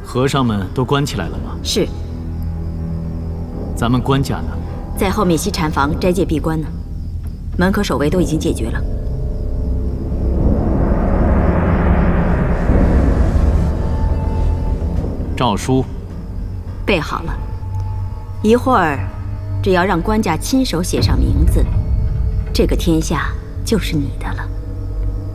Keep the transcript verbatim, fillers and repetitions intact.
和尚们都关起来了吗？ 是。 咱们官家呢？ 在后面西禅房斋戒闭关呢，门口守卫都已经解决了。 诏书备好了，一会儿只要让官家亲手写上名字，这个天下就是你的了。